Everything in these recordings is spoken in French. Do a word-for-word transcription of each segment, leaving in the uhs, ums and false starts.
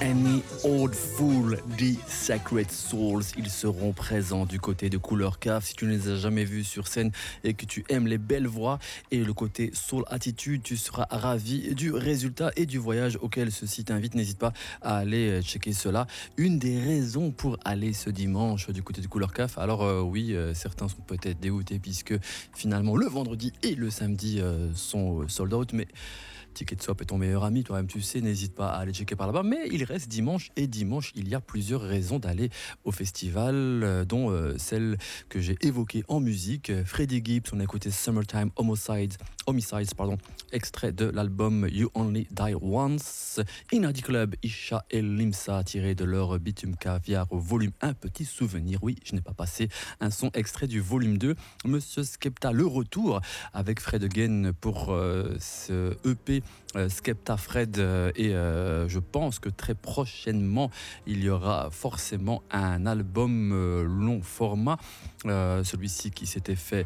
Any Old Fool, The Sacred Souls, ils seront présents du côté de Couleur Cave. Si tu ne les as jamais vus sur scène et que tu aimes les belles voix et le côté soul attitude, tu seras ravi du résultat et du voyage auquel ceci t'invite. N'hésite pas à aller checker cela. Une des raisons pour aller ce dimanche du côté de Couleur Cave. Alors euh, oui, euh, certains sont peut-être dégoûtés puisque finalement le vendredi et le samedi euh, sont sold out, mais Ticket Swap est ton meilleur ami, toi-même tu sais, n'hésite pas à aller checker par là-bas. Mais il reste dimanche, et dimanche, il y a plusieurs raisons d'aller au festival, euh, dont euh, celle que j'ai évoquée en musique. Freddie Gibbs, on a écouté Summertime Homicides, Homicides pardon, extrait de l'album You Only Die Once. Inadi Club, Isha et Limsa, tiré de leur Bitume Caviar volume un. Petit souvenir, oui, je n'ai pas passé un son extrait du volume deux. Monsieur Skepta, le retour avec Fred Again pour euh, ce E P euh, Skepta Fred euh, et euh, je pense que très prochainement il y aura forcément un album euh, long format, euh, celui-ci qui s'était fait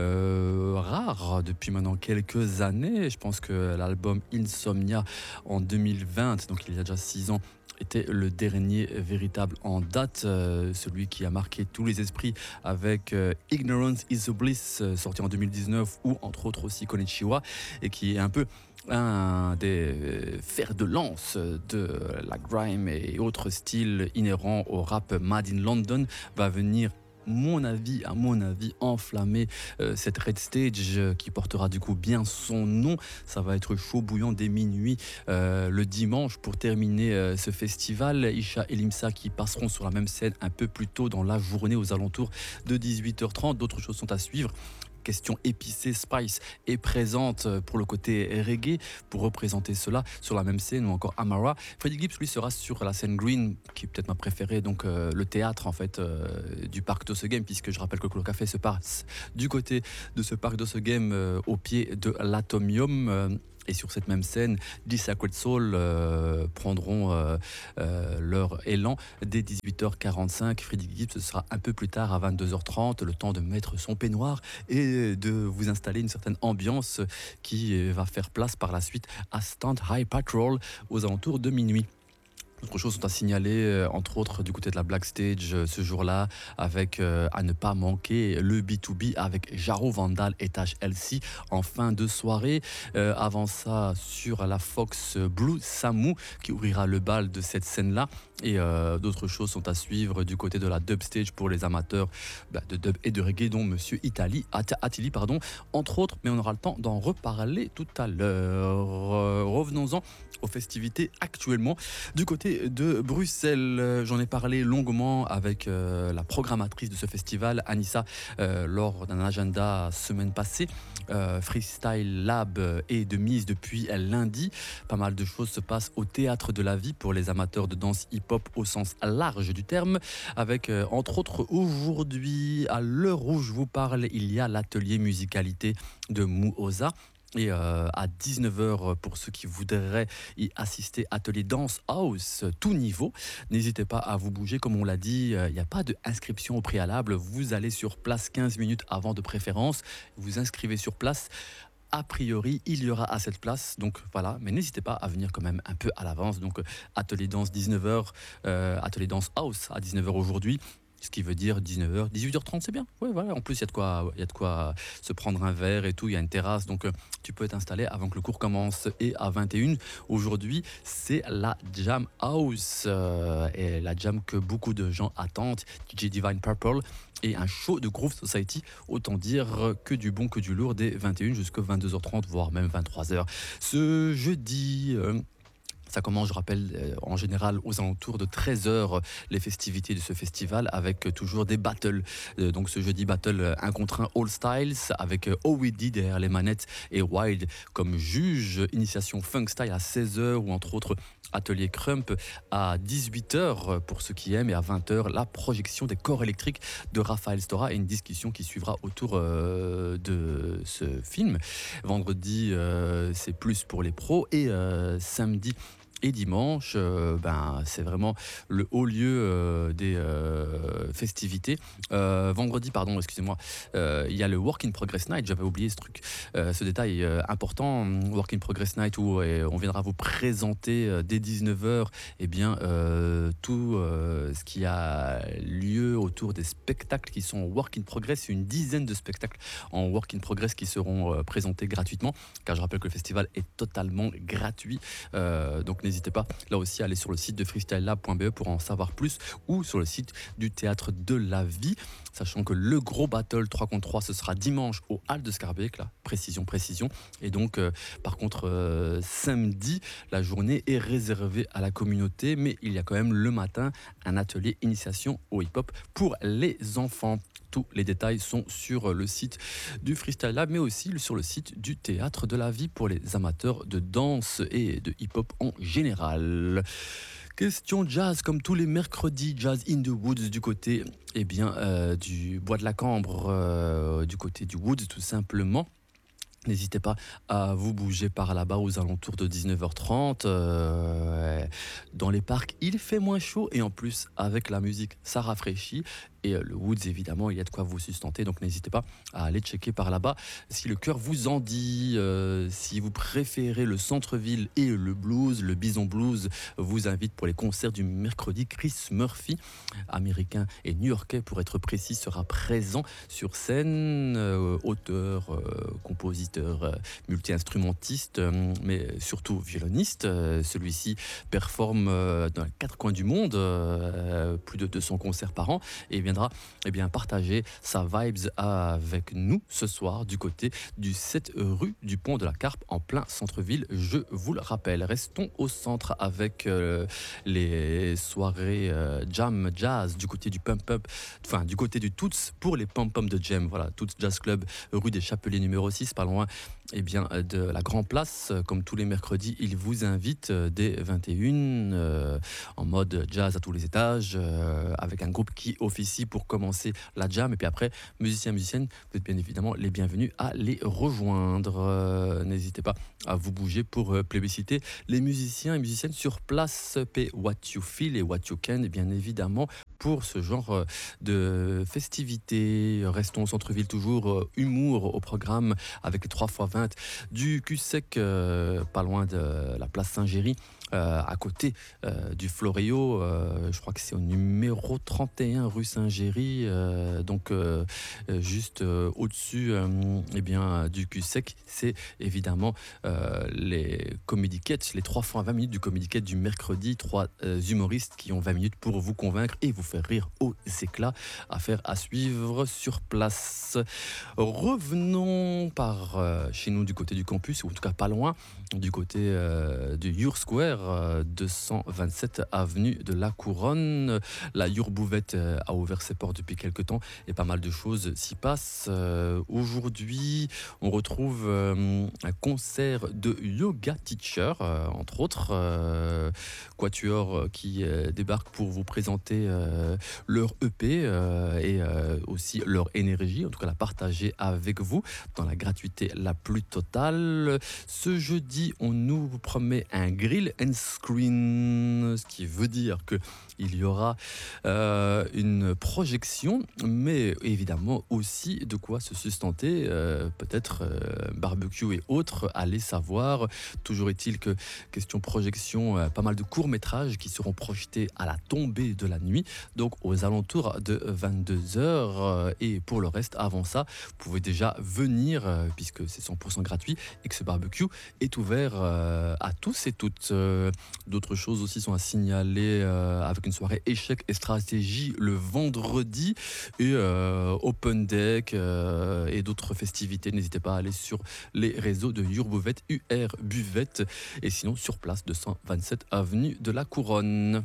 euh, rare depuis maintenant quelques années. Je pense que l'album Insomnia en deux mille vingt, donc il y a déjà six ans, était le dernier véritable en date, euh, celui qui a marqué tous les esprits avec euh, Ignorance is a Bliss, euh, sorti en deux mille dix-neuf, ou entre autres aussi Konichiwa, et qui est un peu un des fers de lance de la grime et autres styles inhérents au rap Made in London, va venir mon avis, à mon avis, enflammer euh, cette Red Stage euh, qui portera du coup bien son nom. Ça va être chaud bouillant dès minuit euh, le dimanche pour terminer euh, ce festival. Isha et Limsa qui passeront sur la même scène un peu plus tôt dans la journée aux alentours de dix-huit heures trente. D'autres choses sont à suivre. Question épicée, Spice est présente pour le côté reggae pour représenter cela sur la même scène, ou encore Amara. Freddie Gibbs lui sera sur la scène Green, qui est peut-être ma préférée, donc euh, le théâtre en fait euh, du parc d'Ossegem, puisque je rappelle que le Café se passe du côté de ce parc d'Ossegem euh, au pied de l'Atomium. Euh, Et sur cette même scène, The Sacred Souls euh, prendront euh, euh, leur élan dès dix-huit heures quarante-cinq. Freddie Gibbs, ce sera un peu plus tard à vingt-deux heures trente, le temps de mettre son peignoir et de vous installer une certaine ambiance qui va faire place par la suite à Stand High Patrol aux alentours de minuit. D'autres choses sont à signaler, euh, entre autres du côté de la Black Stage euh, ce jour-là, avec euh, à ne pas manquer le B deux B avec Jaro Vandal et Tash L C en fin de soirée. Euh, avant ça, sur la Fox Blue Samu qui ouvrira le bal de cette scène-là. Et euh, d'autres choses sont à suivre du côté de la Dub Stage pour les amateurs bah, de dub et de reggae, dont Monsieur Itali, At- Attili, pardon, entre autres. Mais on aura le temps d'en reparler tout à l'heure. Euh, revenons-en aux festivités actuellement. Du côté de Bruxelles, j'en ai parlé longuement avec euh, la programmatrice de ce festival, Anissa, euh, lors d'un agenda semaine passée. Euh, Freestyle Lab est de mise depuis lundi. Pas mal de choses se passent au Théâtre de la Vie pour les amateurs de danse hip-hop au sens large du terme, avec euh, entre autres aujourd'hui, à l'heure où je vous parle, il y a l'atelier musicalité de Mouoza. Et euh, à dix-neuf heures, pour ceux qui voudraient y assister, atelier Dance House, tout niveau. N'hésitez pas à vous bouger, comme on l'a dit, il euh, n'y a pas d'inscription au préalable. Vous allez sur place quinze minutes avant de préférence, vous inscrivez sur place. A priori, il y aura à cette place, donc voilà, mais n'hésitez pas à venir quand même un peu à l'avance. Donc atelier danse dix-neuf heures, euh, atelier Dance House à dix-neuf heures aujourd'hui. Ce qui veut dire dix-neuf heures, dix-huit heures trente, c'est bien. Ouais, voilà. En plus, il y a de quoi, il y a de quoi se prendre un verre et tout. Il y a une terrasse, donc euh, tu peux t'installer avant que le cours commence. Et à vingt et une, aujourd'hui, c'est la Jam House. Euh, et la jam que beaucoup de gens attendent. D J Divine Purple et un show de Groove Society. Autant dire que du bon, que du lourd, dès vingt et une jusqu'à vingt-deux heures trente, voire même vingt-trois heures. Ce jeudi... Euh, Ça commence, je rappelle, euh, en général aux alentours de treize heures, les festivités de ce festival, avec euh, toujours des battles. Euh, donc ce jeudi, battle euh, un contre un All Styles, avec euh, O W D derrière les manettes et Wild comme juge. Initiation Funk Style à seize heures, ou entre autres atelier Crump à dix-huit heures pour ceux qui aiment, et à vingt heures, la projection des corps électriques de Raphaël Stora et une discussion qui suivra autour euh, de ce film. Vendredi, euh, c'est plus pour les pros, et euh, samedi, Et dimanche, euh, ben, c'est vraiment le haut lieu euh, des euh, festivités. Euh, vendredi, pardon, excusez-moi, euh, il y a le Work in Progress Night. J'avais oublié ce truc, euh, ce détail euh, important. Work in Progress Night où euh, on viendra vous présenter euh, dès dix-neuf heures eh bien, euh, tout euh, ce qui a lieu autour des spectacles qui sont en Work in Progress. Une dizaine de spectacles en Work in Progress qui seront euh, présentés gratuitement, car je rappelle que le festival est totalement gratuit. Euh, donc n'hésitez pas là aussi à aller sur le site de freestyle lab point b e pour en savoir plus, ou sur le site du Théâtre de la Vie, sachant que le gros battle trois contre trois ce sera dimanche au Hall de Scarbeck, là, précision, précision. Et donc euh, par contre euh, samedi, la journée est réservée à la communauté, mais il y a quand même le matin un atelier initiation au hip-hop pour les enfants. Tous les détails sont sur le site du Freestyle Lab, mais aussi sur le site du Théâtre de la Vie pour les amateurs de danse et de hip-hop en général. Question jazz, comme tous les mercredis, Jazz in the Woods du côté eh bien, euh, du Bois de la Cambre, euh, du côté du Woods tout simplement. N'hésitez pas à vous bouger par là-bas aux alentours de dix-neuf heures trente. Euh, dans les parcs, il fait moins chaud et en plus, avec la musique, ça rafraîchit. Et euh, le Woods, évidemment, il y a de quoi vous sustenter. Donc n'hésitez pas à aller checker par là-bas si le cœur vous en dit. Euh, si vous préférez le centre-ville et le blues, le Bison Blues vous invite pour les concerts du mercredi. Chris Murphy, américain et new-yorkais pour être précis, sera présent sur scène. Euh, auteur, euh, compositeur, euh, multi-instrumentiste, euh, mais surtout violoniste. Euh, celui-ci performe euh, dans les quatre coins du monde, euh, plus de deux cents concerts par an, et viendra eh bien, partager sa vibes avec nous ce soir du côté du sept rue du Pont de la Carpe en plein centre-ville, je vous le rappelle. Restons au centre avec euh, les soirées euh, jam jazz du côté du pump up, enfin du côté du Toots pour les pump pump de Jam. Voilà, Toots Jazz Club, rue des Chapeliers numéro six, pas loin eh bien, de la Grand Place. Comme tous les mercredis, il vous invite dès vingt et une euh, en mode jazz à tous les étages, euh, avec un groupe qui officie pour commencer la jam. Et puis après, musiciens, musiciennes, vous êtes bien évidemment les bienvenus à les rejoindre. Euh, n'hésitez pas à vous bouger pour euh, plébisciter les musiciens et musiciennes sur place. Pay what you feel et what you can, bien évidemment, pour ce genre de festivités. Restons au centre-ville toujours, euh, humour au programme avec les trois fois vingt du Q-Sec, euh, pas loin de la place Saint-Géry, euh, à côté euh, du Floréo. Euh, je crois que c'est au numéro trente et un rue Saint-Géry, euh, donc euh, juste euh, au-dessus euh, eh bien, du Q-Sec. C'est évidemment euh, les comédiquettes, les trois fois vingt minutes du comédiquette du mercredi. Trois euh, humoristes qui ont vingt minutes pour vous convaincre et vous faire rire aux éclats. Affaire à suivre sur place. Revenons par euh, chez nous du côté du campus, ou en tout cas pas loin, du côté euh, du Your Square, euh, deux cent vingt-sept avenue de la Couronne. La Your Bouvette euh, a ouvert ses portes depuis quelques temps et pas mal de choses s'y passent. Euh, aujourd'hui, on retrouve euh, un concert de yoga teacher, euh, entre autres, euh, quatuor qui euh, débarque pour vous présenter euh, leur E P euh, et euh, aussi leur énergie, en tout cas la partager avec vous dans la gratuité la plus totale. Ce jeudi, on nous promet un grill and screen, ce qui veut dire que il y aura euh, une projection, mais évidemment aussi de quoi se sustenter, euh, peut-être euh, barbecue et autres, allez savoir. Toujours est-il que, question projection, euh, pas mal de courts-métrages qui seront projetés à la tombée de la nuit, donc aux alentours de vingt-deux heures. Euh, et pour le reste, avant ça, vous pouvez déjà venir, euh, puisque c'est cent pour cent gratuit et que ce barbecue est ouvert euh, à tous et toutes. Euh, d'autres choses aussi sont à signaler, euh, avec une soirée échecs et stratégie le vendredi et euh, open deck euh, et d'autres festivités. N'hésitez pas à aller sur les réseaux de Your Bouvette, U R Buvette, et sinon sur place deux cent vingt-sept avenue de la Couronne.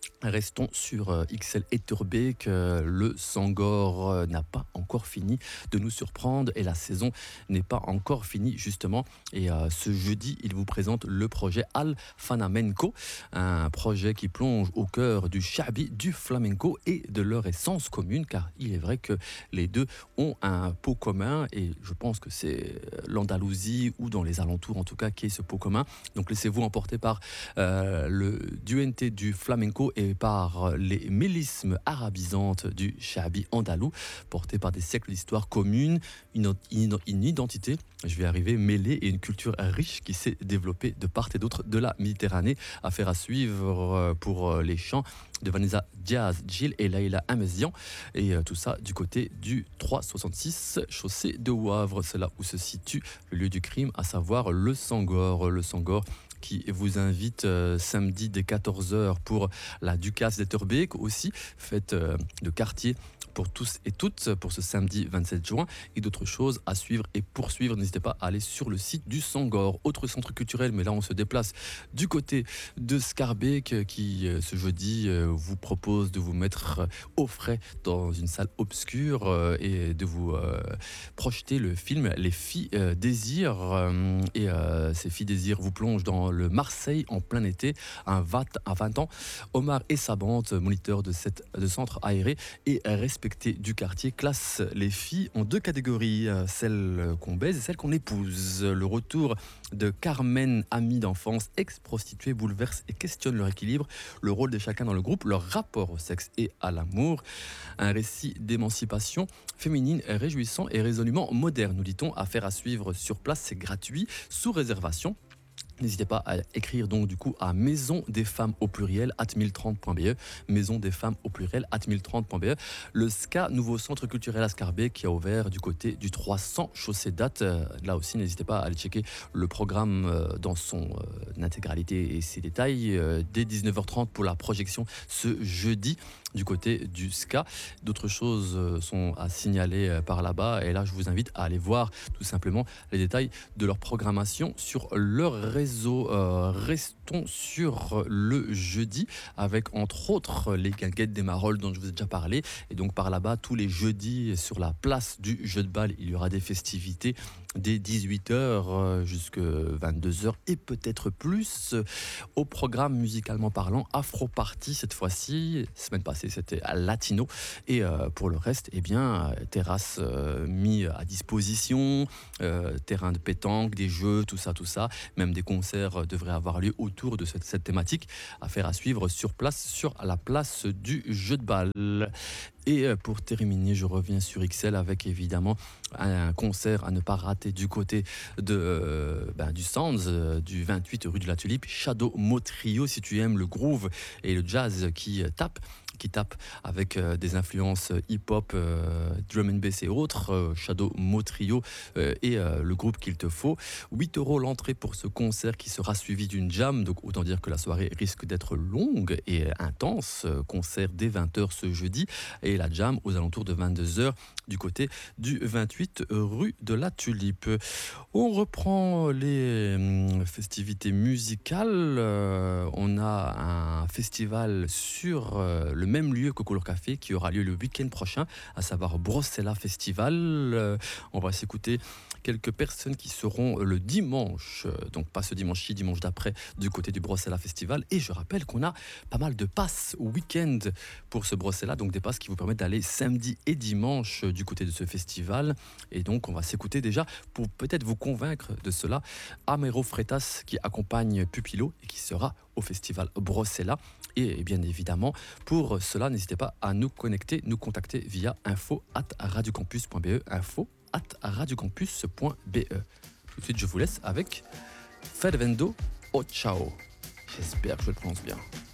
Restons sur euh, X L Etterbeek. Euh, le Sangor euh, n'a pas encore fini de nous surprendre et la saison n'est pas encore finie justement. Et euh, ce jeudi, il vous présente le projet Al Fanamenco, un projet qui plonge au cœur du shabi, du flamenco et de leur essence commune, car il est vrai que les deux ont un pot commun et je pense que c'est l'Andalousie ou dans les alentours en tout cas qui est ce pot commun. Donc laissez-vous emporter par euh, le duente du flamenco et par les mélismes arabisantes du shabi andalou, portés par des siècles d'histoire commune, une, une, une identité, je vais arriver, mêlée et une culture riche qui s'est développée de part et d'autre de la Méditerranée. Affaire à suivre pour les chants de Vanessa Diaz, Gilles et Laïla Amezian, et tout ça du côté du trois cent soixante-six chaussée de Wavre. C'est là où se situe le lieu du crime, à savoir le Sangor. Le Sangor qui vous invite euh, samedi dès quatorze heures pour la Ducasse d'Etterbeek, aussi fête euh, de quartier pour tous et toutes pour ce samedi vingt-sept juin, et d'autres choses à suivre et poursuivre. N'hésitez pas à aller sur le site du Sangor. Autre centre culturel, mais là on se déplace du côté de Schaerbeek qui euh, ce jeudi euh, vous propose de vous mettre au frais dans une salle obscure euh, et de vous euh, projeter le film Les Filles euh, Désir. Euh, et euh, ces Filles Désir vous plongent dans le Marseille en plein été, à vingt ans. Omar et sa bande, moniteurs de, cette, de centre aéré et respectés du quartier, classent les filles en deux catégories, celles qu'on baise et celles qu'on épouse. Le retour de Carmen, amie d'enfance, ex-prostituée, bouleverse et questionne leur équilibre, le rôle de chacun dans le groupe, leur rapport au sexe et à l'amour. Un récit d'émancipation féminine réjouissant et résolument moderne, nous dit-on. Affaire à suivre sur place, c'est gratuit, sous réservation. N'hésitez pas à écrire donc du coup à maison des femmes au pluriel at mille trente point b e, maison des femmes au pluriel at mille trente point b e. Le S C A, nouveau centre culturel à Schaerbeek, qui a ouvert du côté du trois cents chaussée date. Là aussi, n'hésitez pas à aller checker le programme dans son intégralité et ses détails dès dix-neuf heures trente pour la projection ce jeudi du côté du S C A. D'autres choses sont à signaler par là-bas et là je vous invite à aller voir tout simplement les détails de leur programmation sur leur réseau. Euh, restons sur le jeudi avec entre autres les guinguettes des Marolles dont je vous ai déjà parlé, et donc par là-bas tous les jeudis sur la place du jeu de balle il y aura des festivités dès dix-huit heures jusqu'à vingt-deux heures et peut-être plus. Au programme musicalement parlant, Afro Party cette fois-ci, semaine passée c'était à Latino, et euh, pour le reste, eh bien, terrasse euh, mis à disposition, euh, terrain de pétanque, des jeux, tout ça, tout ça, même des concerts devraient avoir lieu autour de cette, cette thématique. Affaire à suivre sur place, sur la place du jeu de balle. Et pour terminer, je reviens sur X L avec évidemment un concert à ne pas rater du côté de, euh, ben, du Sounds, euh, du vingt-huit rue de la Tulipe, Shadow Mo Trio, si tu aimes le groove et le jazz qui tape. qui tape avec euh, des influences hip-hop, euh, drum and bass et autres, euh, Shadow Mo Trio euh, et euh, le groupe qu'il te faut. huit euros l'entrée pour ce concert qui sera suivi d'une jam, donc autant dire que la soirée risque d'être longue et intense. Concert dès vingt heures ce jeudi et la jam aux alentours de vingt-deux heures du côté du vingt-huit rue de la Tulipe. On reprend les hum, festivités musicales. Euh, on a un festival sur euh, le même lieu que Couleur Café qui aura lieu le week-end prochain, à savoir Brossella Festival. Euh, on va s'écouter quelques personnes qui seront le dimanche, donc pas ce dimanche-ci, dimanche d'après, du côté du Brossella Festival. Et je rappelle qu'on a pas mal de passes week-end pour ce Brossella, donc des passes qui vous permettent d'aller samedi et dimanche du côté de ce festival. Et donc on va s'écouter déjà, pour peut-être vous convaincre de cela, Amero Freitas qui accompagne Pupilo et qui sera au festival Brossella. Et bien évidemment, pour cela, n'hésitez pas à nous connecter, nous contacter via info arobase radiocampus point b e, info arobase radiocampus point b e. Tout de suite, je vous laisse avec Fervendo o Ciao. J'espère que je le prononce bien.